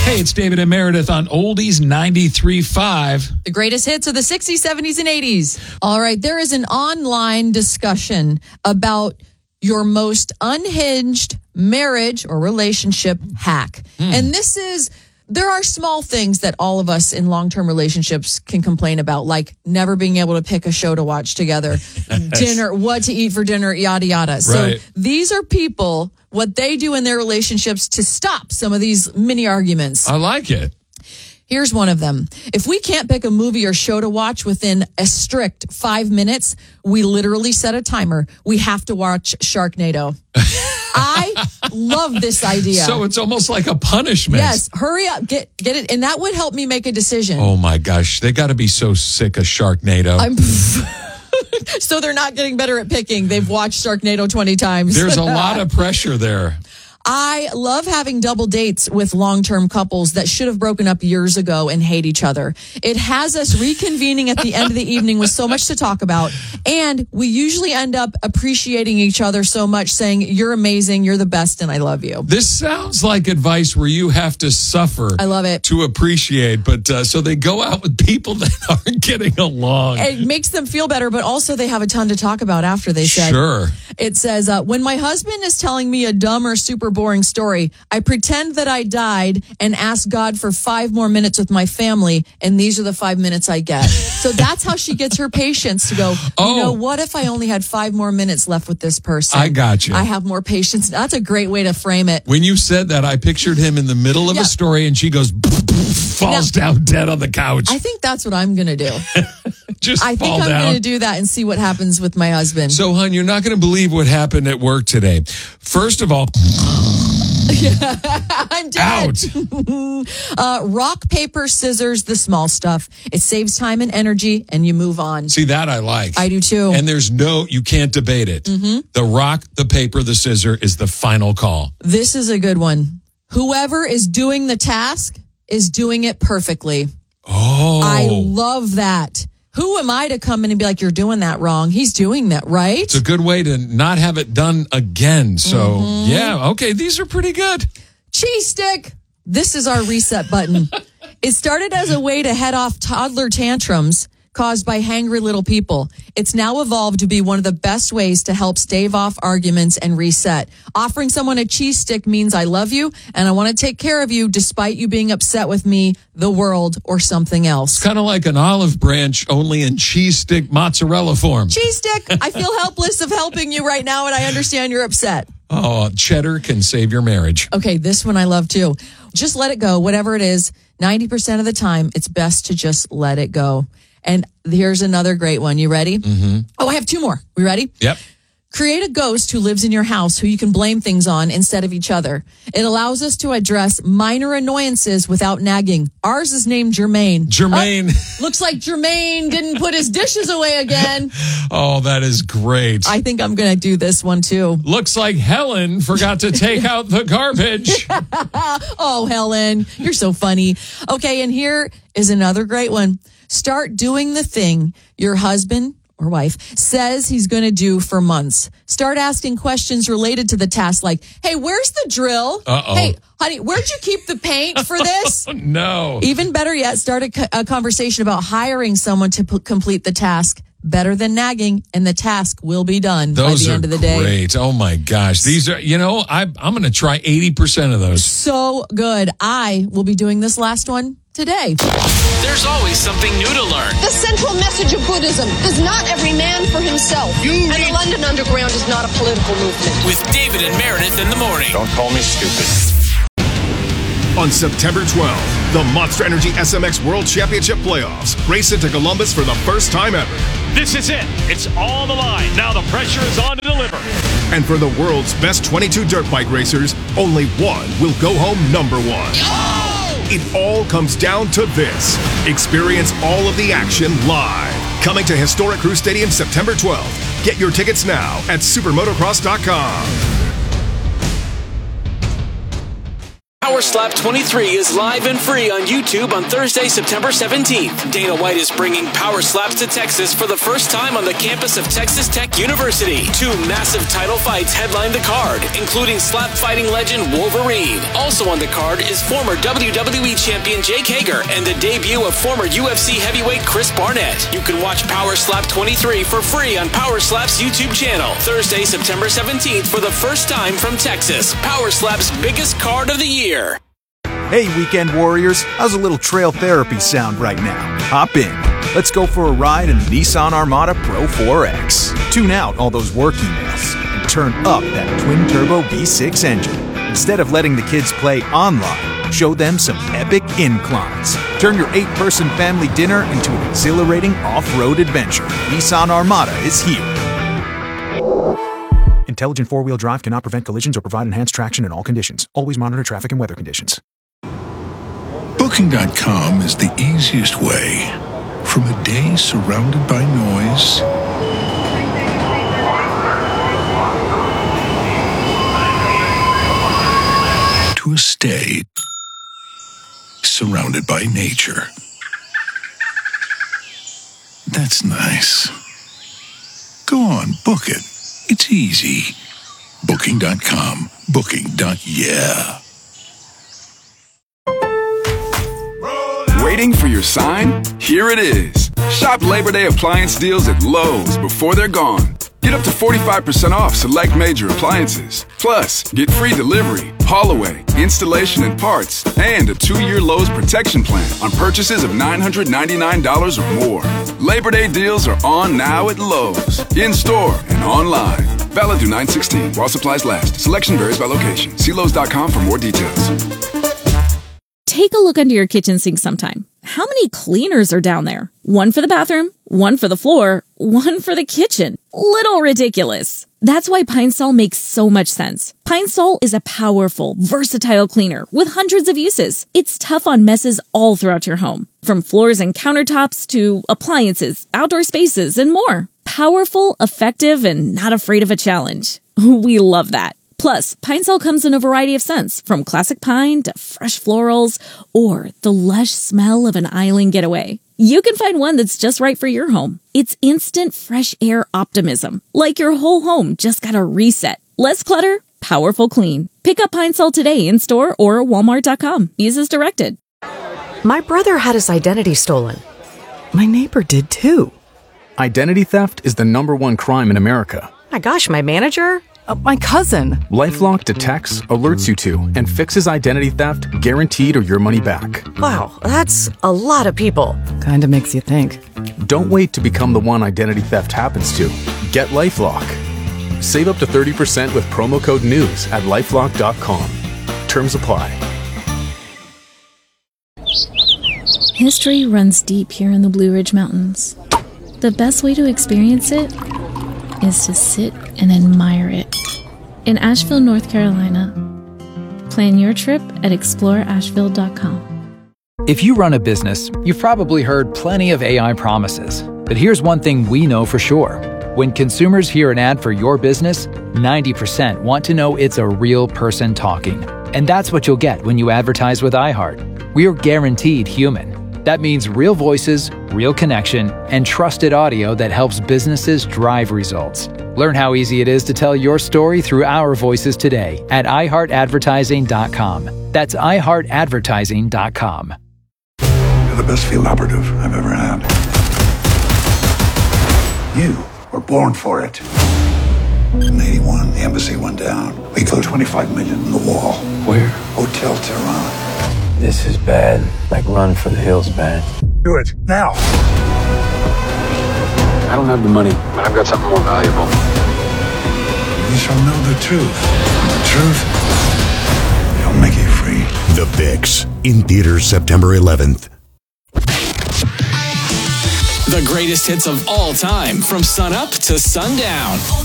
Hey, it's David and Meredith on Oldies 93.5. The greatest hits of the 60s, 70s, and 80s. All right, there is an online discussion about your most unhinged marriage or relationship hack. And there are small things that all of us in long-term relationships can complain about, like never being able to pick a show to watch together, dinner, what to eat for dinner, yada, yada. So these are people, what they do in their relationships to stop some of these mini arguments. I like it. Here's one of them. If we can't pick a movie or show to watch within a strict 5 minutes, we literally set a timer. We have to watch Sharknado. I love this idea. So it's almost like a punishment. Yes, hurry up, get it. And that would help me make a decision. Oh my gosh, they got to be so sick of Sharknado. So they're not getting better at picking. They've watched Sharknado 20 times. There's a lot of pressure there. I love having double dates with long-term couples that should have broken up years ago and hate each other. It has us reconvening at the end of the evening with so much to talk about. And we usually end up appreciating each other so much, saying, you're amazing, you're the best, and I love you. This sounds like advice where you have to suffer. I love it. To appreciate. But so they go out with people that aren't getting along. It makes them feel better, but also they have a ton to talk about after, they said. Sure. It says, when my husband is telling me a dumb or super boring story, I pretend that I died and ask God for 5 more minutes with my family, and these are the 5 minutes I get. So that's how she gets her patience to go, what if I only had 5 more minutes left with this person? I got you. I have more patience. That's a great way to frame it. When you said that, I pictured him in the middle of a story, and she goes, falls down dead on the couch. I think that's what I'm going to do. I think I'm going to do that and see what happens with my husband. So, hon, you're not going to believe what happened at work today. First of all, I'm dead. Out. Rock, paper, scissors, the small stuff. It saves time and energy, and you move on. See, that I like. I do too. And you can't debate it. The rock, the paper, the scissor is the final call. This is a good one. Whoever is doing the task is doing it perfectly. Oh. I love that. Who am I to come in and be like, you're doing that wrong? He's doing that right. It's a good way to not have it done again. So, yeah, okay, these are pretty good. Cheese stick. This is our reset button. It started as a way to head off toddler tantrums caused by hangry little people. It's now evolved to be one of the best ways to help stave off arguments and reset. Offering someone a cheese stick means I love you and I want to take care of you despite you being upset with me, the world, or something else. It's kind of like an olive branch, only in cheese stick mozzarella form. Cheese stick, I feel helpless of helping you right now, and I understand you're upset. Oh, cheddar can save your marriage. Okay, this one I love too. Just let it go, whatever it is. 90% of the time, it's best to just let it go. And here's another great one. You ready? Oh, I have 2 more. We ready? Yep. Create a ghost who lives in your house who you can blame things on instead of each other. It allows us to address minor annoyances without nagging. Ours is named Jermaine. Jermaine. Looks like Jermaine didn't put his dishes away again. Oh, that is great. I think I'm going to do this one too. Looks like Helen forgot to take out the garbage. Oh, Helen, you're so funny. Okay, and here is another great one. Start doing the thing your husband or wife says he's going to do for months. Start asking questions related to the task like, hey, where's the drill? Uh-oh. Hey, honey, where'd you keep the paint for this? No. Even better yet, start a conversation about hiring someone to complete the task. Better than nagging, and the task will be done by the end of the day. Those are great. Oh, my gosh. These are, I'm going to try 80% of those. So good. I will be doing this last one today. There's always something new to learn. The central message of Buddhism is not every man for himself. And the London Underground is not a political movement. With David and Meredith in the morning. Don't call me stupid. On September 12th, the Monster Energy SMX World Championship Playoffs race into Columbus for the first time ever. This is it. It's on the line. Now the pressure is on to deliver. And for the world's best 22 dirt bike racers, only one will go home number 1. Oh! It all comes down to this. Experience all of the action live. Coming to historic Crew Stadium September 12th. Get your tickets now at supermotocross.com. Power Slap 23 is live and free on YouTube on Thursday, September 17th. Dana White is bringing Power Slaps to Texas for the first time on the campus of Texas Tech University. 2 massive title fights headline the card, including slap fighting legend Wolverine. Also on the card is former WWE champion Jake Hager and the debut of former UFC heavyweight Chris Barnett. You can watch Power Slap 23 for free on Power Slap's YouTube channel. Thursday, September 17th for the first time from Texas. Power Slap's biggest card of the year. Hey, weekend warriors, how's a little trail therapy sound right now? Hop in. Let's go for a ride in the Nissan Armada Pro 4X. Tune out all those work emails and turn up that twin-turbo V6 engine. Instead of letting the kids play online, show them some epic inclines. Turn your 8-person family dinner into an exhilarating off-road adventure. Nissan Armada is here. Intelligent four-wheel drive cannot prevent collisions or provide enhanced traction in all conditions. Always monitor traffic and weather conditions. Booking.com is the easiest way. From a day surrounded by noise to a stay surrounded by nature. That's nice. Go on, book it. It's easy. Booking.com. Booking.yeah. Waiting for your sign? Here it is. Shop Labor Day appliance deals at Lowe's before they're gone. Get up to 45% off select major appliances. Plus, get free delivery, haul away, installation and parts, and a 2-year Lowe's protection plan on purchases of $999 or more. Labor Day deals are on now at Lowe's, in-store and online. Valid through 9/16 while supplies last. Selection varies by location. See Lowe's.com for more details. Take a look under your kitchen sink sometime. How many cleaners are down there? One for the bathroom, one for the floor, one for the kitchen. Little ridiculous. That's why Pine Sol makes so much sense. Pine Sol is a powerful, versatile cleaner with hundreds of uses. It's tough on messes all throughout your home, from floors and countertops to appliances, outdoor spaces, and more. Powerful, effective, and not afraid of a challenge. We love that. Plus, Pine Sol comes in a variety of scents, from classic pine to fresh florals or the lush smell of an island getaway. You can find one that's just right for your home. It's instant fresh air optimism, like your whole home just got a reset. Less clutter, powerful clean. Pick up Pine Sol today in store or Walmart.com. Use as directed. My brother had his identity stolen. My neighbor did too. Identity theft is the #1 crime in America. My gosh, my manager? My cousin. LifeLock detects, alerts you to, and fixes identity theft guaranteed or your money back. Wow, that's a lot of people. Kinda makes you think. Don't wait to become the one identity theft happens to. Get LifeLock. Save up to 30% with promo code NEWS at LifeLock.com. Terms apply. History runs deep here in the Blue Ridge Mountains. The best way to experience it is to sit and admire it. In Asheville, North Carolina. Plan your trip at exploreasheville.com. If you run a business, you've probably heard plenty of AI promises. But here's one thing we know for sure. When consumers hear an ad for your business, 90% want to know it's a real person talking. And that's what you'll get when you advertise with iHeart. We're guaranteed human. That means real voices, real connection, and trusted audio that helps businesses drive results. Learn how easy it is to tell your story through our voices today at iHeartAdvertising.com. That's iHeartAdvertising.com. You're the best field operative I've ever had. You were born for it. In 81, the embassy went down. We closed 25 million on the wall. Where? Hotel Tehran. This is bad. Like Run for the Hills bad. Do it, now. I don't have the money, but I've got something more valuable. You shall know the truth. And the truth shall make you free. The Fix, in theaters September 11th. The greatest hits of all time, from sunup to sundown.